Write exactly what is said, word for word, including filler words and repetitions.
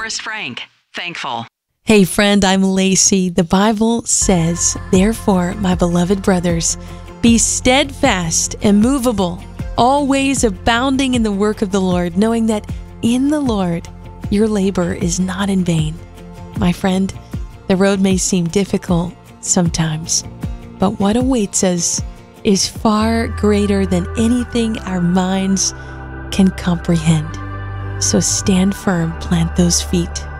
Forrest Frank, Thankful. Hey friend, I'm Lacey. The Bible says, "Therefore, my beloved brothers, be steadfast, immovable, always abounding in the work of the Lord, knowing that in the Lord your labor is not in vain." My friend, the road may seem difficult sometimes, but what awaits us is far greater than anything our minds can comprehend. So stand firm, plant those feet.